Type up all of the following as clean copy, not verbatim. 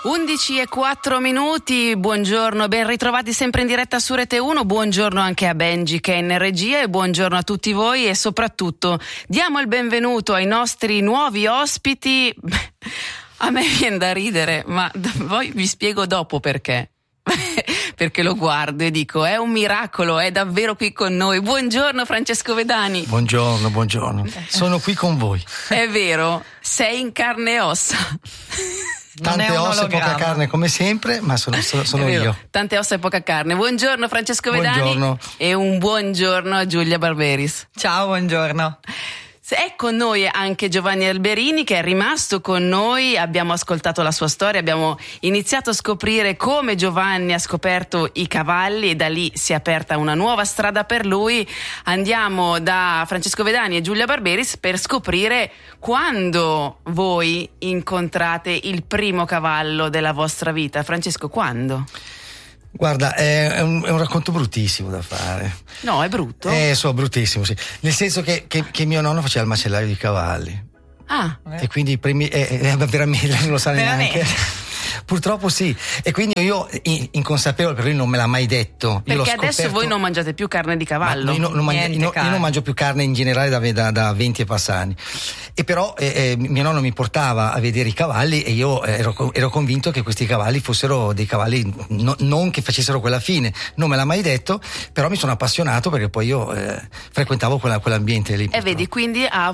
11:04, buongiorno, ben ritrovati sempre in diretta su Rete 1, buongiorno anche a Benji che è in regia e buongiorno a tutti voi e soprattutto diamo il benvenuto ai nostri nuovi ospiti. A me viene da ridere, ma poi vi spiego dopo perché. Perché lo guardo e dico è un miracolo, è davvero qui con noi. Buongiorno Francesco Vedani. Buongiorno, sono qui con voi. È vero, sei in carne e ossa. Tante ossa e poca carne come sempre, ma sono io. Tante ossa e poca carne. Buongiorno Francesco Vedani. Buongiorno. E un buongiorno a Giulia Barberis. Ciao, buongiorno. È con noi anche Giovanni Alberini che è rimasto con noi, abbiamo ascoltato la sua storia, abbiamo iniziato a scoprire come Giovanni ha scoperto i cavalli e da lì si è aperta una nuova strada per lui. Andiamo da Francesco Vedani e Giulia Barberis per scoprire quando voi incontrate il primo cavallo della vostra vita. Francesco, quando? Guarda, è un racconto bruttissimo da fare. No, è brutto? Bruttissimo, sì. Nel senso che mio nonno faceva il macellaio di cavalli. Ah. E quindi i primi... veramente, non lo sa neanche. Purtroppo sì. E quindi io, inconsapevole, per lui non me l'ha mai detto. Perché adesso voi non mangiate più carne di cavallo? Io non mangio più carne in generale da 20 e passani. E però mio nonno mi portava a vedere i cavalli e io ero convinto che questi cavalli fossero dei cavalli non che facessero quella fine. Non me l'ha mai detto, però mi sono appassionato perché poi io frequentavo quell'ambiente lì. E vedi, quindi ha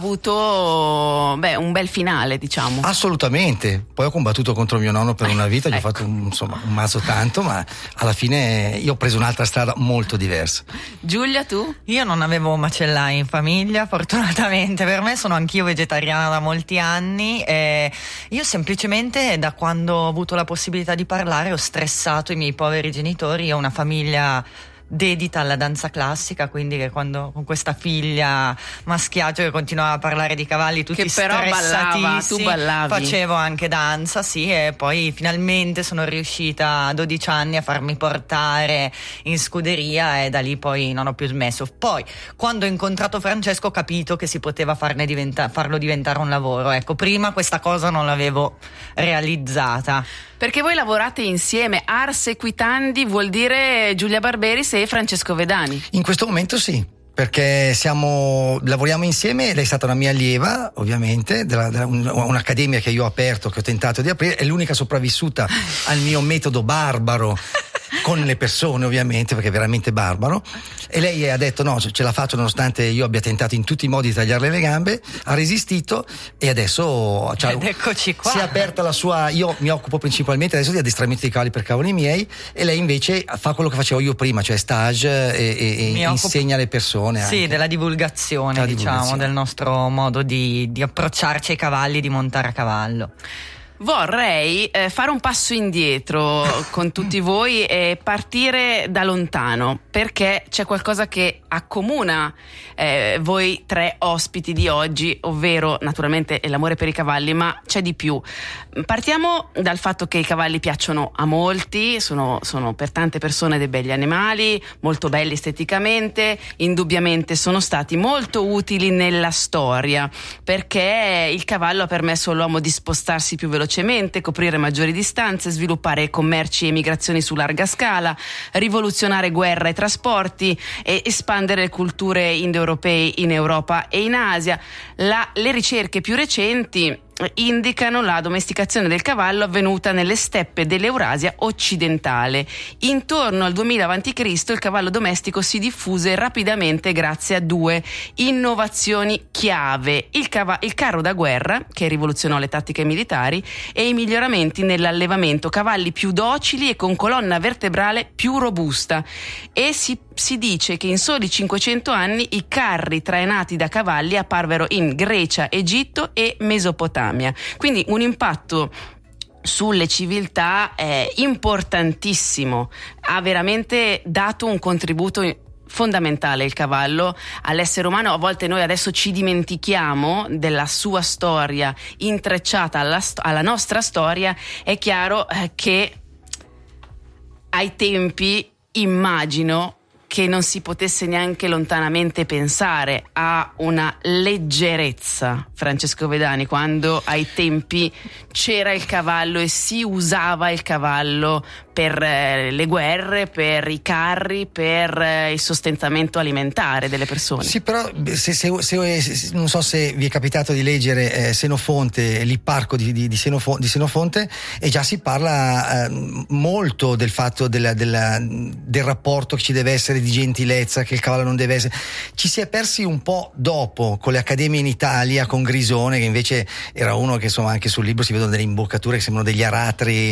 avuto un bel finale, diciamo. Assolutamente. Poi ho combattuto contro mio nonno per una vita, gli ho fatto un mazzo tanto, ma alla fine io ho preso un'altra strada molto diversa. Giulia, tu? Io non avevo macellai in famiglia, fortunatamente per me, sono anch'io vegetariana da molti anni e io semplicemente da quando ho avuto la possibilità di parlare ho stressato i miei poveri genitori. Ho una famiglia dedita alla danza classica, quindi che quando con questa figlia maschiaggio che continuava a parlare di cavalli tutti che però ballava, tu ballavi, facevo anche danza, sì, e poi finalmente sono riuscita a 12 anni a farmi portare in scuderia e da lì poi non ho più smesso. Poi quando ho incontrato Francesco ho capito che si poteva farlo diventare un lavoro. Ecco, prima questa cosa non l'avevo realizzata. Perché voi lavorate insieme, ars equitandi vuol dire Giulia Barberis e Francesco Vedani. In questo momento sì, perché lavoriamo insieme. Lei è stata una mia allieva, ovviamente, un'accademia che io ho aperto, che ho tentato di aprire, è l'unica sopravvissuta al mio metodo barbaro con le persone, ovviamente, perché è veramente barbaro. E lei ha detto no, ce la faccio nonostante io abbia tentato in tutti i modi di tagliarle le gambe, ha resistito e adesso eccoci qua. Si è aperta la sua. Io mi occupo principalmente adesso di addestramento di cavalli per cavoli miei e lei invece fa quello che facevo io prima, cioè stage e insegna alle persone. Sì, anche della divulgazione, diciamo, del nostro modo di approcciarci ai cavalli, di montare a cavallo. Vorrei fare un passo indietro con tutti voi e partire da lontano, perché c'è qualcosa che accomuna voi tre ospiti di oggi, ovvero naturalmente l'amore per i cavalli, ma c'è di più. Partiamo dal fatto che i cavalli piacciono a molti, sono per tante persone dei begli animali, molto belli esteticamente, indubbiamente sono stati molto utili nella storia, perché il cavallo ha permesso all'uomo di spostarsi più velocemente, coprire maggiori distanze, sviluppare commerci e migrazioni su larga scala, rivoluzionare guerra e trasporti e espandere le culture indoeuropee in Europa e in Asia. Le ricerche più recenti indicano la domesticazione del cavallo avvenuta nelle steppe dell'Eurasia occidentale. Intorno al 2000 a.C. il cavallo domestico si diffuse rapidamente grazie a due innovazioni chiave: il carro da guerra, che rivoluzionò le tattiche militari, e i miglioramenti nell'allevamento, cavalli più docili e con colonna vertebrale più robusta. E si dice che in soli 500 anni i carri trainati da cavalli apparvero in Grecia, Egitto e Mesopotamia. Quindi un impatto sulle civiltà importantissimo. Ha veramente dato un contributo fondamentale il cavallo all'essere umano. A volte noi adesso ci dimentichiamo della sua storia intrecciata alla nostra storia. È chiaro che ai tempi, immagino, che non si potesse neanche lontanamente pensare, a una leggerezza, Francesco Vedani, quando ai tempi c'era il cavallo e si usava il cavallo per le guerre, per i carri, per il sostentamento alimentare delle persone. Sì, però se non so se vi è capitato di leggere Senofonte, l'Ipparco di Senofonte, e già si parla molto del fatto del rapporto che ci deve essere di gentilezza, che il cavallo non deve essere. Ci si è persi un po' dopo con le accademie in Italia, con Grisone, che invece era uno che, insomma, anche sul libro si vedono delle imboccature che sembrano degli aratri,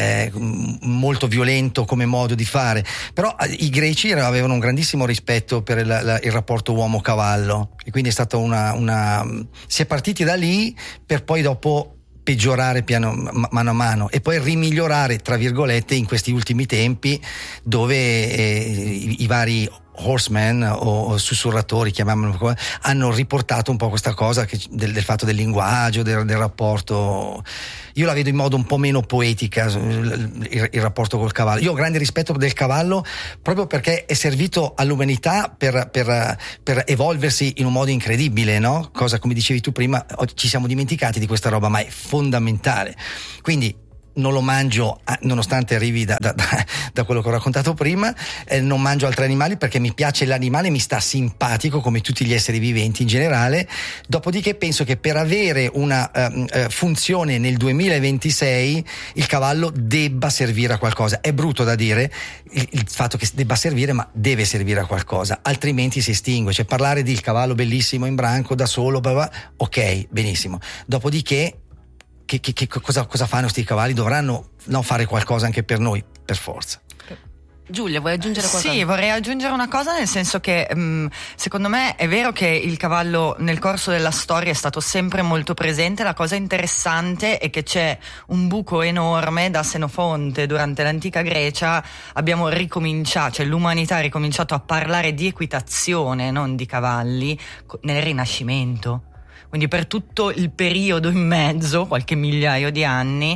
molto violento come modo di fare. Però i greci avevano un grandissimo rispetto per il rapporto uomo-cavallo, e quindi è stata si è partiti da lì per poi dopo peggiorare mano a mano, e poi rimigliorare, tra virgolette, in questi ultimi tempi, dove i vari horsemen o sussurratori, chiamiamolo, hanno riportato un po' questa cosa del fatto del linguaggio, del rapporto. Io la vedo in modo un po' meno poetica, il rapporto col cavallo. Io ho grande rispetto del cavallo proprio perché è servito all'umanità per evolversi in un modo incredibile, no? Cosa, come dicevi tu prima, ci siamo dimenticati di questa roba, ma è fondamentale. Quindi non lo mangio, nonostante arrivi da quello che ho raccontato prima, non mangio altri animali perché mi piace l'animale, mi sta simpatico come tutti gli esseri viventi in generale. Dopodiché penso che per avere una funzione nel 2026 il cavallo debba servire a qualcosa. È brutto da dire il fatto che debba servire, ma deve servire a qualcosa, altrimenti si estingue. Cioè, parlare di il cavallo bellissimo in branco da solo, ok, benissimo. Dopodiché cosa fanno sti cavalli? Dovranno fare qualcosa anche per noi, per forza. Giulia, vuoi aggiungere qualcosa? Sì, vorrei aggiungere una cosa, nel senso che secondo me è vero che il cavallo nel corso della storia è stato sempre molto presente. La cosa interessante è che c'è un buco enorme da Senofonte. Durante l'antica Grecia abbiamo ricominciato, cioè l'umanità ha ricominciato a parlare di equitazione, non di cavalli, nel Rinascimento. Quindi per tutto il periodo in mezzo, qualche migliaio di anni,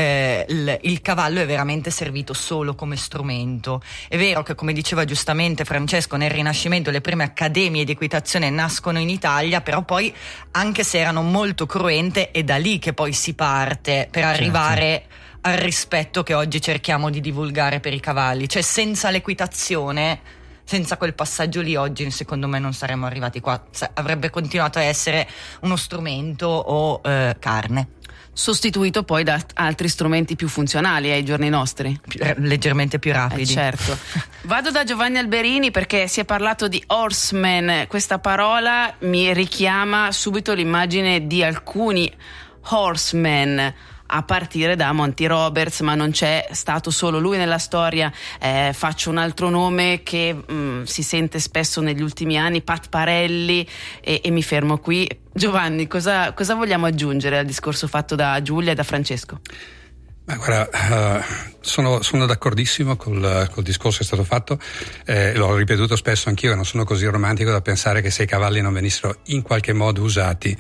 il cavallo è veramente servito solo come strumento. È vero che, come diceva giustamente Francesco, nel Rinascimento le prime accademie di equitazione nascono in Italia, però poi, anche se erano molto cruente, è da lì che poi si parte per arrivare al rispetto che oggi cerchiamo di divulgare per i cavalli. Cioè, senza l'equitazione, senza quel passaggio lì, oggi secondo me non saremmo arrivati qua. Avrebbe continuato a essere uno strumento o carne. Sostituito poi da altri strumenti più funzionali ai giorni nostri, leggermente più rapidi. Certo. Vado da Giovanni Alberini, perché si è parlato di horseman. Questa parola mi richiama subito l'immagine di alcuni horsemen, a partire da Monty Roberts, ma non c'è stato solo lui nella storia. Faccio un altro nome che si sente spesso negli ultimi anni, Pat Parelli, e mi fermo qui. Giovanni, cosa vogliamo aggiungere al discorso fatto da Giulia e da Francesco? Ma guarda, sono d'accordissimo col discorso che è stato fatto, l'ho ripetuto spesso anch'io, non sono così romantico da pensare che se i cavalli non venissero in qualche modo usati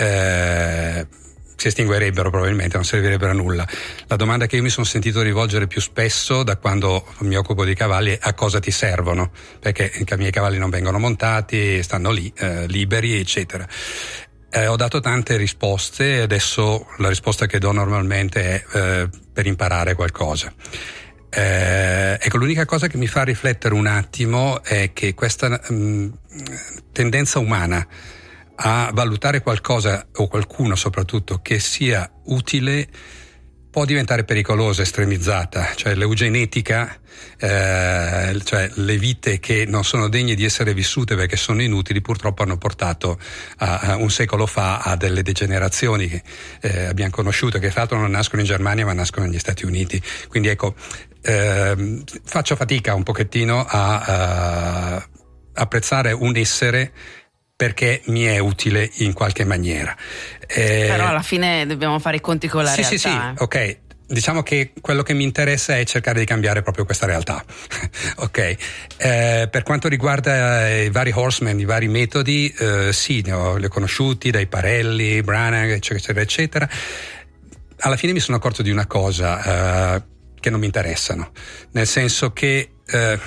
si estinguerebbero, probabilmente non servirebbero a nulla. La domanda che io mi sono sentito rivolgere più spesso da quando mi occupo di cavalli è: a cosa ti servono? Perché i miei cavalli non vengono montati, stanno lì liberi, eccetera. Ho dato tante risposte, adesso la risposta che do normalmente è per imparare qualcosa. Ecco, l'unica cosa che mi fa riflettere un attimo è che questa tendenza umana a valutare qualcosa, o qualcuno soprattutto, che sia utile, può diventare pericolosa, estremizzata. Cioè l'eugenetica, cioè le vite che non sono degne di essere vissute perché sono inutili, purtroppo hanno portato a un secolo fa a delle degenerazioni che abbiamo conosciuto, che fra l'altro non nascono in Germania ma nascono negli Stati Uniti. Quindi ecco, faccio fatica un pochettino a apprezzare un essere perché mi è utile in qualche maniera. Però alla fine dobbiamo fare i conti con la realtà. Sì, ok. Diciamo che quello che mi interessa è cercare di cambiare proprio questa realtà. Ok. Per quanto riguarda i vari horsemen, i vari metodi, sì, li ho conosciuti, dai Parelli, Branagh, eccetera, eccetera. Alla fine mi sono accorto di una cosa, che non mi interessano. Nel senso che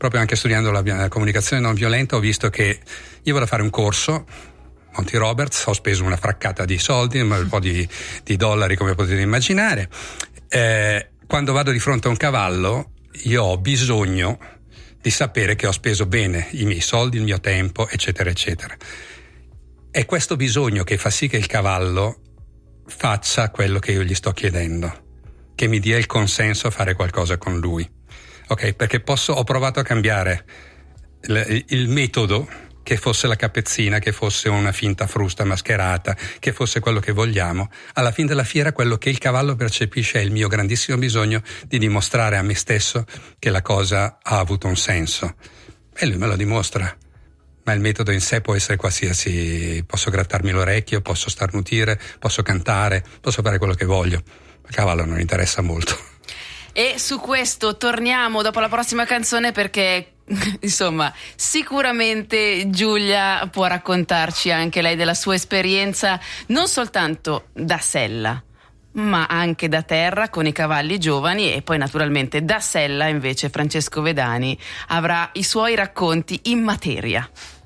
proprio anche studiando la comunicazione non violenta, ho visto che io vado a fare un corso Monty Roberts, ho speso una fraccata di soldi, un po' di dollari, come potete immaginare. Quando vado di fronte a un cavallo, io ho bisogno di sapere che ho speso bene i miei soldi, il mio tempo, eccetera, eccetera. È questo bisogno che fa sì che il cavallo faccia quello che io gli sto chiedendo, che mi dia il consenso a fare qualcosa con lui. Ok, perché ho provato a cambiare il metodo, che fosse la capezzina, che fosse una finta frusta mascherata, che fosse quello che vogliamo. Alla fine della fiera quello che il cavallo percepisce è il mio grandissimo bisogno di dimostrare a me stesso che la cosa ha avuto un senso. E lui me lo dimostra. Ma il metodo in sé può essere qualsiasi. Posso grattarmi l'orecchio, posso starnutire, posso cantare, posso fare quello che voglio. Il cavallo non interessa molto. E su questo torniamo dopo la prossima canzone, perché insomma sicuramente Giulia può raccontarci anche lei della sua esperienza, non soltanto da sella ma anche da terra con i cavalli giovani, e poi naturalmente da sella invece Francesco Vedani avrà i suoi racconti in materia.